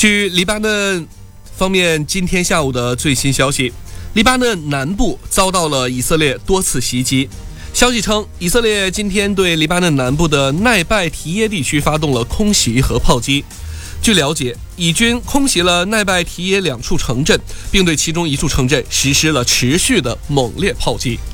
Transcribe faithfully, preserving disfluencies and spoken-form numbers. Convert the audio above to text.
据黎巴嫩方面今天下午的最新消息，黎巴嫩南部遭到了以色列多次袭击。消息称，以色列今天对黎巴嫩南部的奈拜提耶地区发动了空袭和炮击。据了解，以军空袭了奈拜提耶两处城镇，并对其中一处城镇实施了持续的猛烈炮击。